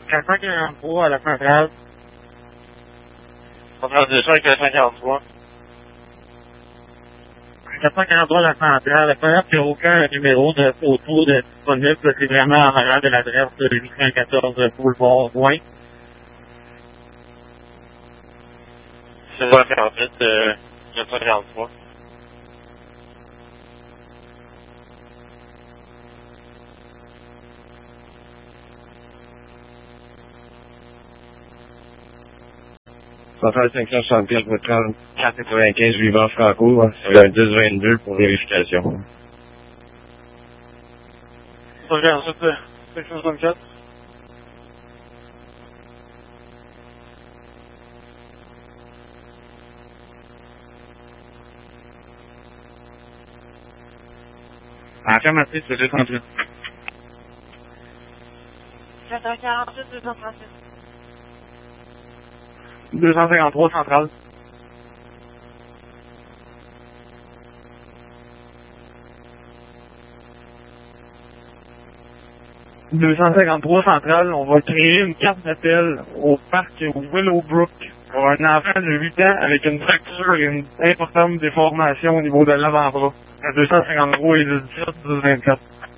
443 à la centrale. Centrale de choc 443. 443 à la centrale. Première, il n'y a aucun numéro de photo de disponible. C'est vraiment en arrière de l'adresse de 814 Boulevard Rouen. C'est pas 48, 443. Centrale 575, votre 495, Vivant Franco, c'est un 1022 pour vérification. Regarde, c'est 564. Affirmatif, c'est 238. 448, 238. 253 centrale. « 253 centrale, on va créer une carte d'appel au parc Willowbrook pour un enfant de 8 ans avec une fracture et une importante déformation au niveau de l'avant-bras. À 253 et 17 24.